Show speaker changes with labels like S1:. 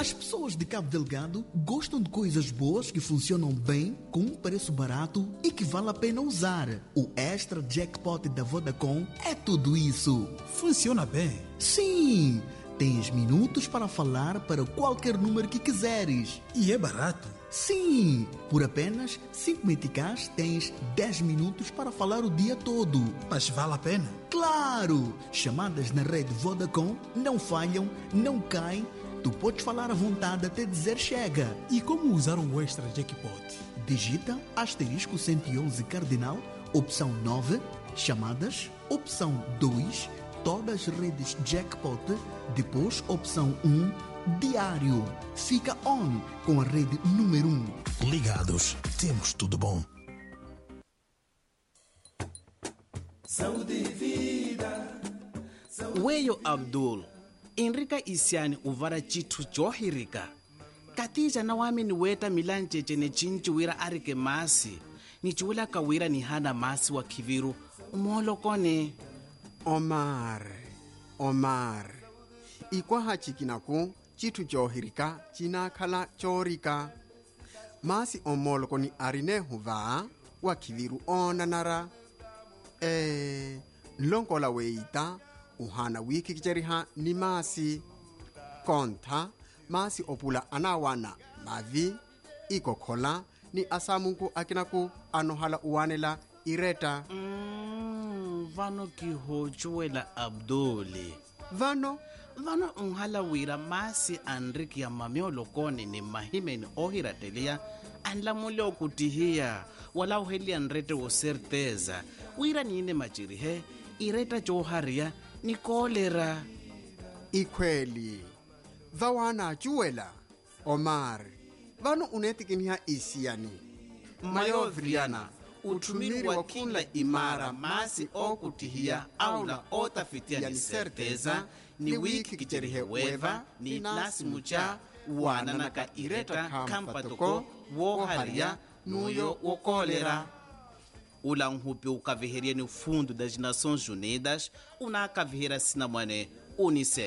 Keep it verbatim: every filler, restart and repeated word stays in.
S1: As pessoas de Cabo Delgado gostam de coisas boas que funcionam bem, com um preço barato e que vale a pena usar. O Extra Jackpot da Vodacom é tudo isso.
S2: Funciona bem?
S1: Sim! Tens minutos para falar para qualquer número que quiseres.
S2: E é barato?
S1: Sim! Por apenas cinco meticais tens dez minutos para falar o dia todo.
S2: Mas vale a pena?
S1: Claro! Chamadas na rede Vodacom não falham, não caem. Tu podes falar à vontade até dizer chega.
S2: E como usar o Extra Jackpot?
S1: Digita asterisco cento e onze cardinal, opção nove, chamadas, opção dois, todas as redes Jackpot, depois opção um, diário. Fica on com a rede número um.
S3: Ligados, temos tudo bom.
S4: Saúde e vida.
S5: Weyo Abdul, Enrika Isiani uvara chitu johirika. Katija na wami ni weta milancheche ne chinchi wira arike masi. Ni chuila kawira ni hana masi wa kiviru. Umolo kone.
S6: Omar, Omar. Ikwa hachikinaku chitu johirika china kala chorika. Masi omolo koni arine huva wa kiviru onanara. Eh, lonkola weita. Uhana wiki kicheriha ni masi. Konta, masi opula anawana mavi. Iko kola ni asamunku akinaku anohala uwanela ireta.
S5: Mm, vano kihochuela Abduli.
S6: Vano?
S5: Vano unhala wira masi Enriki ya mamiolo kone ni mahimeni ohiratelia. Anla mule okutihia. Wala uheli anrete wo certeza. Wira ni ine machirihe. Ireta joharia ni kolera.
S6: Ikweli. Vawana juela. Omar. Vano unetikinia isiani.
S5: Mayo Vriana. Utumiri wa kila imara masi okutihia au la otafitia ni certeza ni wiki kicherihe weva ni nasi mucha wananaka ireta kampatoko woharia nuyo wokolera. Ula nhupi ukaviheria ni fundo das Nações Unidas una kaviheria sinamwane UNICEF.